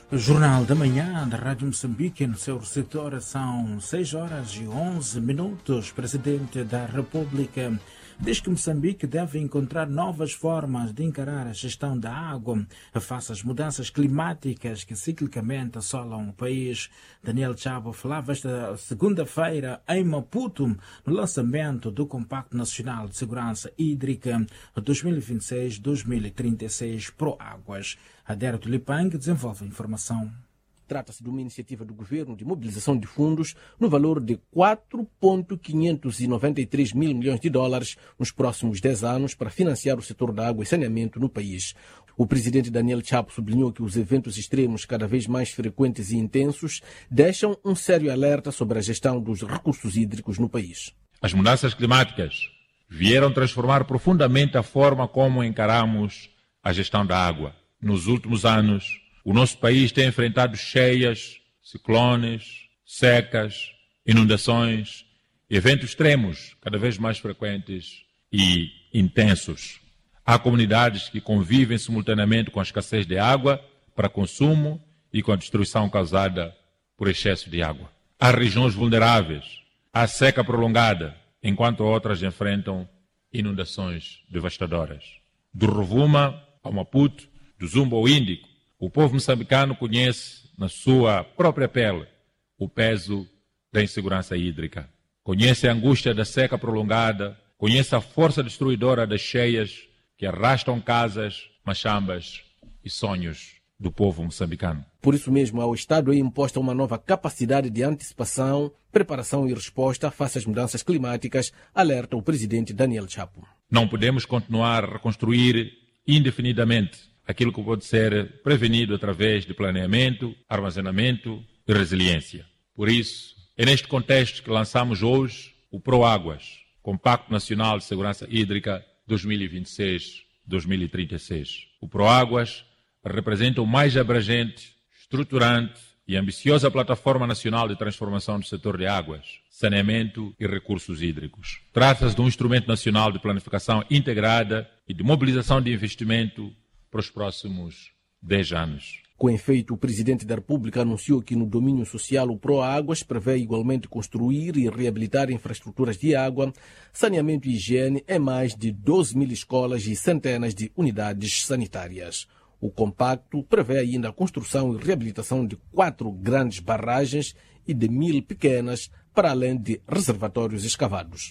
O Jornal da Manhã da Rádio Moçambique, no seu receptor, são 6h11. Presidente da República diz que Moçambique deve encontrar novas formas de encarar a gestão da água face às mudanças climáticas que ciclicamente assolam o país. Daniel Chapo falava esta segunda-feira em Maputo no lançamento do Compacto Nacional de Segurança Hídrica 2026-2036 Proáguas. Adérito Lipang desenvolve a informação. Trata-se de uma iniciativa do governo de mobilização de fundos no valor de 4,593 mil milhões de dólares nos próximos 10 anos para financiar o setor da água e saneamento no país. O presidente Daniel Chapo sublinhou que os eventos extremos cada vez mais frequentes e intensos deixam um sério alerta sobre a gestão dos recursos hídricos no país. As mudanças climáticas vieram transformar profundamente a forma como encaramos a gestão da água. Nos últimos anos, o nosso país tem enfrentado cheias, ciclones, secas, inundações, eventos extremos cada vez mais frequentes e intensos. Há comunidades que convivem simultaneamente com a escassez de água para consumo e com a destruição causada por excesso de água. Há regiões vulneráveis, há seca prolongada, enquanto outras enfrentam inundações devastadoras. Do Rovuma ao Maputo, do Zumba ao Índico, o povo moçambicano conhece na sua própria pele o peso da insegurança hídrica. Conhece a angústia da seca prolongada, conhece a força destruidora das cheias que arrastam casas, machambas e sonhos do povo moçambicano. Por isso mesmo, ao Estado é imposta uma nova capacidade de antecipação, preparação e resposta face às mudanças climáticas, alerta o presidente Daniel Chapo. Não podemos continuar a reconstruir indefinidamente aquilo que pode ser prevenido através de planeamento, armazenamento e resiliência. Por isso, é neste contexto que lançamos hoje o Proáguas, Compacto Nacional de Segurança Hídrica 2026-2036. O Proáguas representa o mais abrangente, estruturante e ambiciosa plataforma nacional de transformação do setor de águas, saneamento e recursos hídricos. Trata-se de um instrumento nacional de planificação integrada e de mobilização de investimento para os próximos 10 anos. Com efeito, o presidente da República anunciou que no domínio social o Proáguas prevê igualmente construir e reabilitar infraestruturas de água, saneamento e higiene em mais de 12 mil escolas e centenas de unidades sanitárias. O compacto prevê ainda a construção e reabilitação de 4 grandes barragens e de 1.000 pequenas, para além de reservatórios escavados.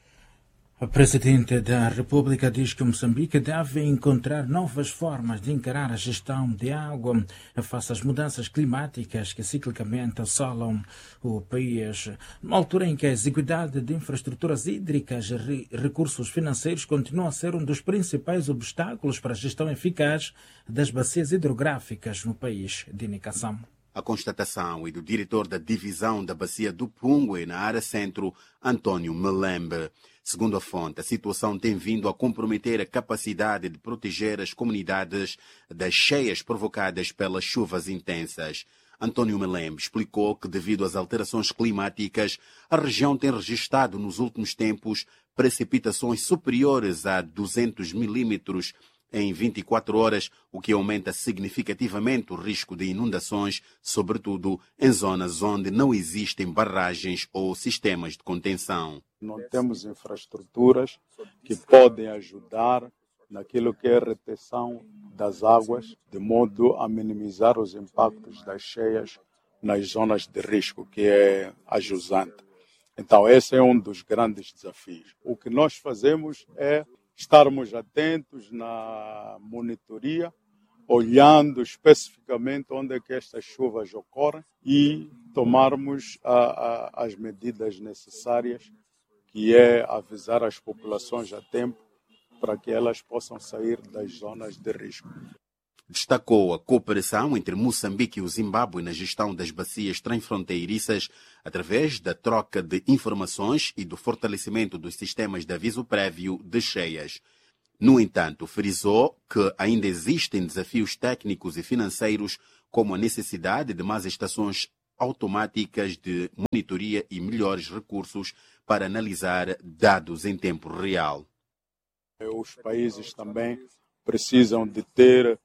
O presidente da República diz que Moçambique deve encontrar novas formas de encarar a gestão de água face às mudanças climáticas que ciclicamente assolam o país. Numa altura em que a exiguidade de infraestruturas hídricas e recursos financeiros continua a ser um dos principais obstáculos para a gestão eficaz das bacias hidrográficas no país. Dini Kassam. A constatação é do diretor da divisão da bacia do Pungue na área centro, Antônio Melembe. Segundo a fonte, a situação tem vindo a comprometer a capacidade de proteger as comunidades das cheias provocadas pelas chuvas intensas. Antônio Melembe explicou que, devido às alterações climáticas, a região tem registrado nos últimos tempos precipitações superiores a 200 milímetros em 24 horas, o que aumenta significativamente o risco de inundações, sobretudo em zonas onde não existem barragens ou sistemas de contenção. Não temos infraestruturas que podem ajudar naquilo que é a retenção das águas, de modo a minimizar os impactos das cheias nas zonas de risco, que é a jusante. Então, esse é um dos grandes desafios. O que nós fazemos é estarmos atentos na monitoria, olhando especificamente onde é que estas chuvas ocorrem e tomarmos as medidas necessárias, que é avisar as populações a tempo para que elas possam sair das zonas de risco. Destacou a cooperação entre Moçambique e o Zimbábue na gestão das bacias transfronteiriças através da troca de informações e do fortalecimento dos sistemas de aviso prévio de cheias. No entanto, frisou que ainda existem desafios técnicos e financeiros, como a necessidade de mais estações automáticas de monitoria e melhores recursos para analisar dados em tempo real. Os países também precisam de ter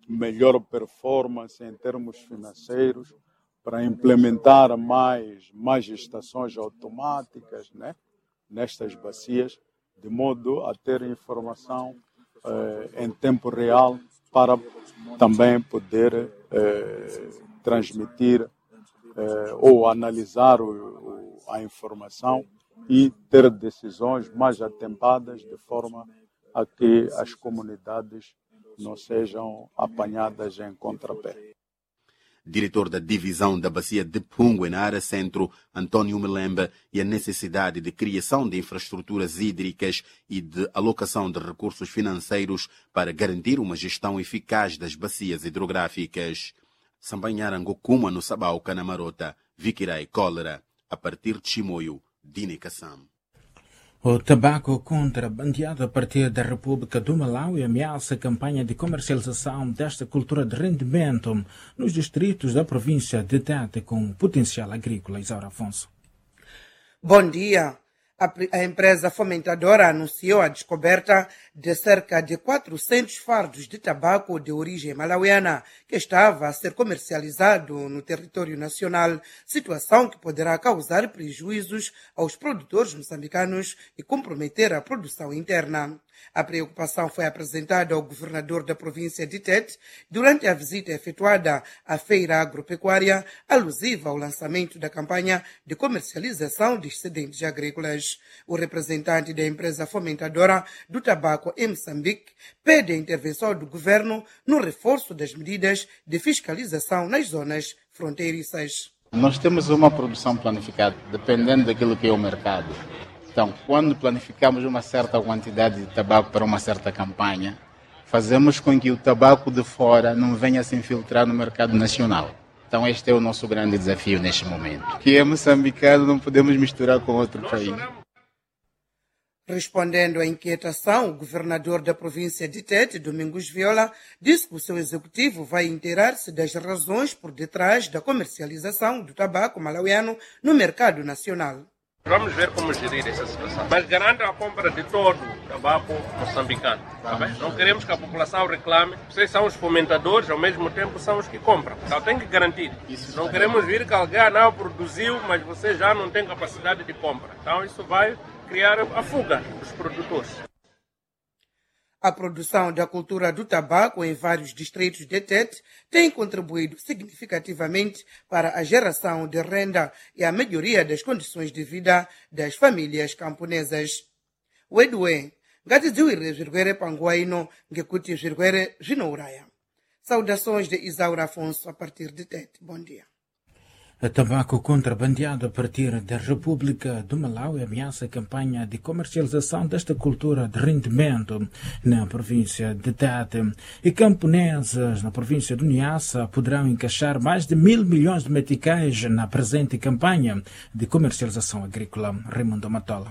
melhor performance em termos financeiros, para implementar mais estações automáticas, né, nestas bacias, de modo a ter informação em tempo real para também poder transmitir ou analisar a informação e ter decisões mais atempadas de forma a que as comunidades não sejam apanhadas em contrapé. Diretor da divisão da bacia de Pungue, na área centro, Antônio Melemba, e a necessidade de criação de infraestruturas hídricas e de alocação de recursos financeiros para garantir uma gestão eficaz das bacias hidrográficas. Sambanharangokuma no Sabau, Canamarota, Vikirai Cólera, a partir de Chimoio, Dinekassam. O tabaco contrabandeado a partir da República do Malawi ameaça a campanha de comercialização desta cultura de rendimento nos distritos da província de Tete com potencial agrícola. Isaura Afonso. Bom dia. A empresa fomentadora anunciou a descoberta de cerca de 400 fardos de tabaco de origem malauiana que estava a ser comercializado no território nacional, situação que poderá causar prejuízos aos produtores moçambicanos e comprometer a produção interna. A preocupação foi apresentada ao governador da província de Tete durante a visita efetuada à feira agropecuária alusiva ao lançamento da campanha de comercialização de excedentes agrícolas. O representante da empresa fomentadora do tabaco em Moçambique pede a intervenção do governo no reforço das medidas de fiscalização nas zonas fronteiriças. Nós temos uma produção planificada, dependendo daquilo que é o mercado. Então, quando planificamos uma certa quantidade de tabaco para uma certa campanha, fazemos com que o tabaco de fora não venha se infiltrar no mercado nacional. Então, este é o nosso grande desafio neste momento. Que é moçambicano, não podemos misturar com outro país. Respondendo à inquietação, o governador da província de Tete, Domingos Viola, disse que o seu executivo vai inteirar-se das razões por detrás da comercialização do tabaco malauiano no mercado nacional. Vamos ver como gerir essa situação. Mas garanta a compra de todo o tabaco moçambicano. Tá bem? Não queremos que a população reclame. Vocês são os fomentadores, ao mesmo tempo são os que compram. Então tem que garantir. Não queremos vir que alguém não produziu, mas você já não tem capacidade de compra. Então isso vai criar a fuga dos produtores. A produção da cultura do tabaco em vários distritos de Tete tem contribuído significativamente para a geração de renda e a melhoria das condições de vida das famílias camponesas. O Edué, Gatiziwire Zirguere Panguaino, Ngekuti Zirguere Zinouraya. Saudações de Isaura Afonso a partir de Tete. Bom dia. Tabaco contrabandeado a partir da República do Malawi ameaça a campanha de comercialização desta cultura de rendimento na província de Tete. E camponeses na província de Niassa poderão encaixar mais de 1.000 milhões de meticais na presente campanha de comercialização agrícola. Raimundo Matola.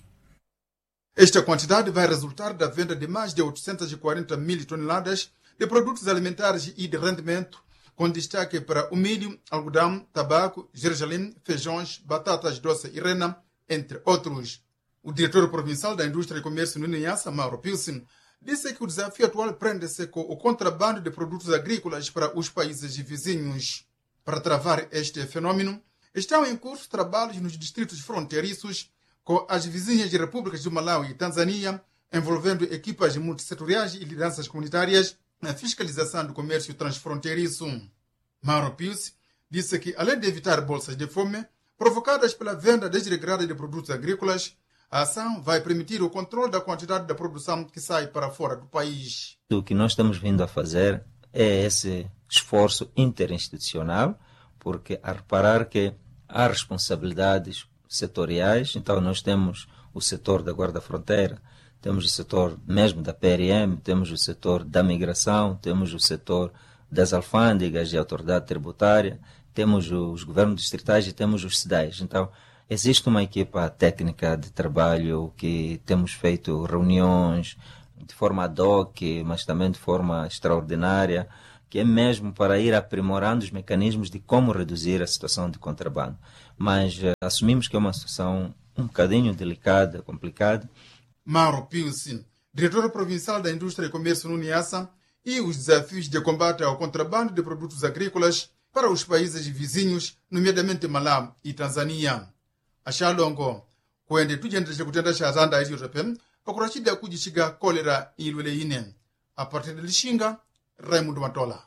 Esta quantidade vai resultar da venda de mais de 840 mil toneladas de produtos alimentares e de rendimento, com destaque para o milho, algodão, tabaco, gergelim, feijões, batatas doces e rena, entre outros. O diretor provincial da Indústria e Comércio no Niassa, Mauro Pilsen, disse que o desafio atual prende-se com o contrabando de produtos agrícolas para os países vizinhos. Para travar este fenômeno, estão em curso trabalhos nos distritos fronteiriços com as vizinhas repúblicas do Malawi e Tanzânia, envolvendo equipas multissetoriais e lideranças comunitárias na fiscalização do comércio transfronteiriço. Mauro Pius disse que, além de evitar bolsas de fome provocadas pela venda desregrada de produtos agrícolas, a ação vai permitir o controle da quantidade da produção que sai para fora do país. O que nós estamos vindo a fazer é esse esforço interinstitucional, porque a reparar que há responsabilidades setoriais, então nós temos o setor da guarda-fronteira, temos o setor mesmo da PRM, temos o setor da migração, temos o setor das alfândegas e autoridade tributária, temos os governos distritais e temos os CIDAIs. Então, existe uma equipa técnica de trabalho que temos feito reuniões de forma ad hoc, mas também de forma extraordinária, que é mesmo para ir aprimorando os mecanismos de como reduzir a situação de contrabando. Mas assumimos que é uma situação um bocadinho delicada, complicada. Mauro Pius, diretor provincial da Indústria e Comércio no Niassa, e os desafios de combate ao contrabando de produtos agrícolas para os países vizinhos, nomeadamente Malawi e Tanzânia. Axalongo kuende tujendereshe kutendesha zanda hizi yote pakura shida kujishiga kolera ilwele ine. A partir de Lixinga, Raimundo Matola.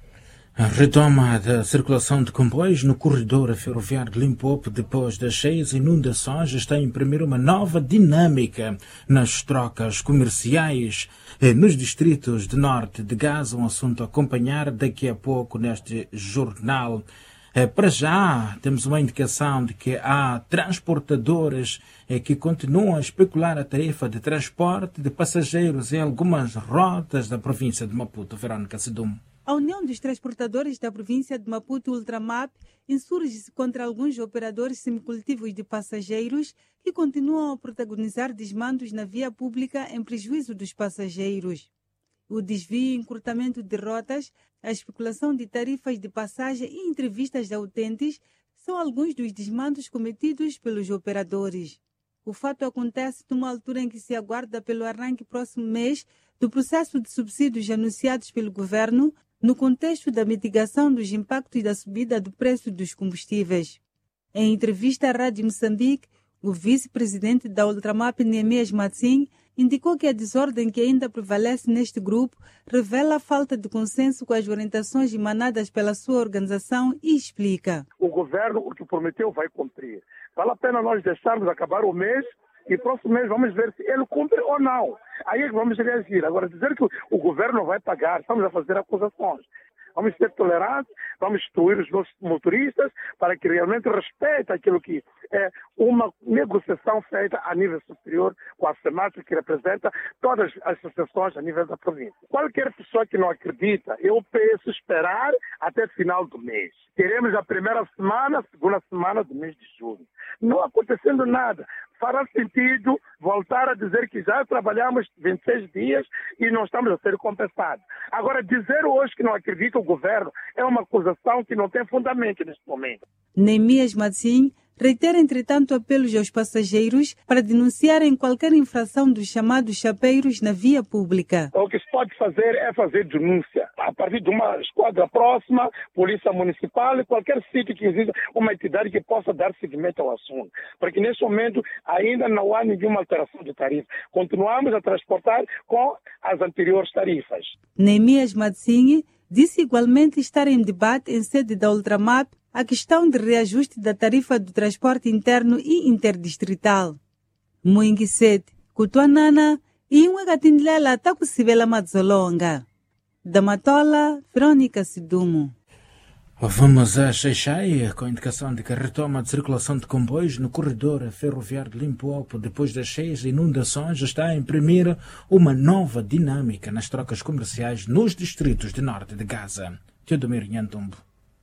A retoma da circulação de comboios no corredor ferroviário de Limpopo depois das cheias inundações está a imprimir uma nova dinâmica nas trocas comerciais nos distritos de norte de Gaza, um assunto a acompanhar daqui a pouco neste jornal. Para já, temos uma indicação de que há transportadoras que continuam a especular a tarifa de transporte de passageiros em algumas rotas da província de Maputo. Verônica Sidum. A União dos Transportadores da província de Maputo, Ultramap, insurge-se contra alguns operadores semicoletivos de passageiros que continuam a protagonizar desmandos na via pública em prejuízo dos passageiros. O desvio e encurtamento de rotas, a especulação de tarifas de passagem e entrevistas de utentes são alguns dos desmandos cometidos pelos operadores. O fato acontece numa altura em que se aguarda pelo arranque próximo mês do processo de subsídios anunciados pelo governo no contexto da mitigação dos impactos da subida do preço dos combustíveis. Em entrevista à Rádio Moçambique, o vice-presidente da Ultramap, Neemias Matsin, indicou que a desordem que ainda prevalece neste grupo revela a falta de consenso com as orientações emanadas pela sua organização e explica. O governo, o que prometeu, vai cumprir. Vale a pena nós deixarmos acabar o mês e próximo mês vamos ver se ele cumpre ou não. Aí é que vamos reagir. Agora, dizer que o governo vai pagar, estamos a fazer acusações. Vamos ser tolerantes, vamos instruir os nossos motoristas para que realmente respeitem aquilo que é uma negociação feita a nível superior com a SEMAT, que representa todas as associações a nível da província. Qualquer pessoa que não acredita, eu peço esperar até o final do mês. Teremos a primeira semana, a segunda semana do mês de julho. Não acontecendo nada. Fará sentido voltar a dizer que já trabalhamos 26 dias e não estamos a ser compensados. Agora, dizer hoje que não acredita o governo é uma acusação que não tem fundamento neste momento. Neemias Matsin reitera, entretanto, apelos aos passageiros para denunciarem qualquer infração dos chamados chapeiros na via pública. O que se pode fazer é fazer denúncia. A partir de uma esquadra próxima, polícia municipal, qualquer sítio que exista uma entidade que possa dar seguimento ao assunto. Porque neste momento ainda não há nenhuma alteração de tarifa. Continuamos a transportar com as anteriores tarifas. Neemias Matsin disse igualmente estar em debate em sede da Ultramap a questão de reajuste da tarifa do transporte interno e interdistrital. Muingisete, Kutuanana e um agatindlela takusivela madzolonga. Da Matola, Verônica Sidumo. Vamos a Xaixai, com a indicação de que a retoma de circulação de comboios no corredor ferroviário de Limpopo, depois das cheias e inundações, está a imprimir uma nova dinâmica nas trocas comerciais nos distritos de norte de Gaza. Teodomiro Nhantumbo.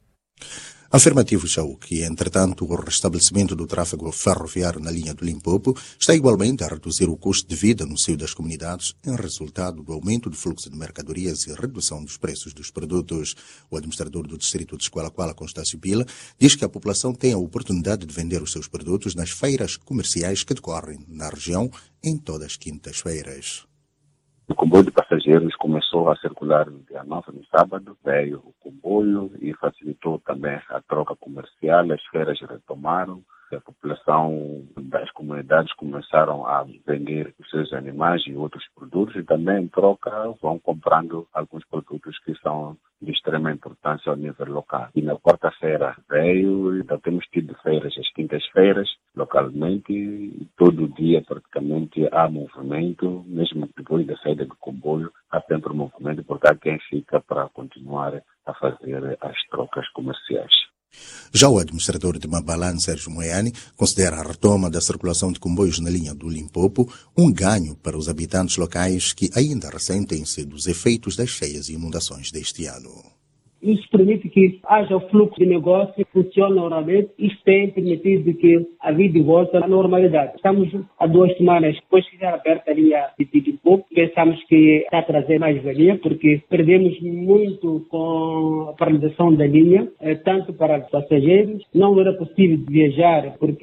Afirmativo, que, entretanto, o restabelecimento do tráfego ferroviário na linha do Limpopo está igualmente a reduzir o custo de vida no seio das comunidades em resultado do aumento do fluxo de mercadorias e redução dos preços dos produtos. O administrador do distrito de Esqualaquala, Constácio Pila, diz que a população tem a oportunidade de vender os seus produtos nas feiras comerciais que decorrem na região em todas as quintas-feiras. O comboio de passageiros começou a circular no dia 9, no sábado, veio o comboio e facilitou também a troca comercial, as feiras retomaram, a população das comunidades começaram a vender os seus animais e outros produtos e também em troca vão comprando alguns produtos que são de extrema importância ao nível local. E na quarta-feira veio, ainda temos tido feiras, as quintas-feiras, localmente, e todo dia praticamente há movimento, mesmo depois da saída do comboio, há sempre movimento, porque há quem fica para continuar a fazer as trocas comerciais. Já o administrador de Mabalan, Sérgio Moiani, considera a retoma da circulação de comboios na linha do Limpopo um ganho para os habitantes locais que ainda ressentem-se dos efeitos das cheias e inundações deste ano. Isso permite que haja o fluxo de negócio que funcione normalmente. Isso tem permitido que a vida volte à normalidade. Estamos há 2 semanas depois de ficar aberta a linha de Limpopo. Pensamos que está a trazer mais valia, porque perdemos muito com a paralisação da linha, tanto para passageiros. Não era possível viajar, porque